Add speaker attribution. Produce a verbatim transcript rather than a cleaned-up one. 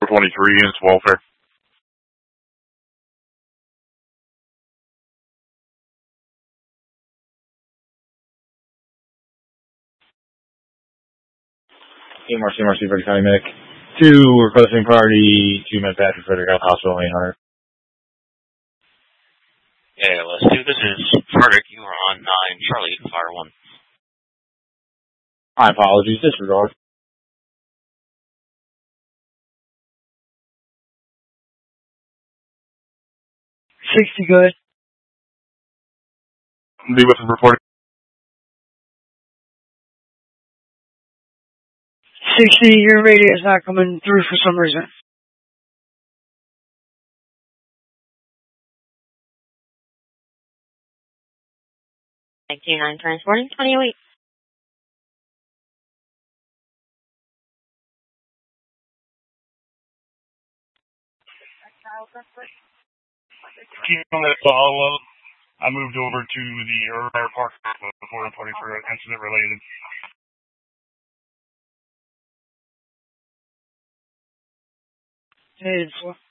Speaker 1: twenty-three, and it's welfare. Team R C, M R C, Frederick County Medic. Two, requesting priority to Med Patrick Frederick Health Hospital, eight hundred.
Speaker 2: Yeah, let's do this. Is Frederick, you are on nine, Charlie, fire one.
Speaker 1: My apologies, disregard.
Speaker 3: sixty, good.
Speaker 1: D with reporting.
Speaker 3: sixty, your radio is not coming through for some reason.
Speaker 4: nineteen nine transporting, twenty-eight.
Speaker 5: Keep on that follow-up. I moved over to the Air Park before the party for incident related.
Speaker 3: Hey, it's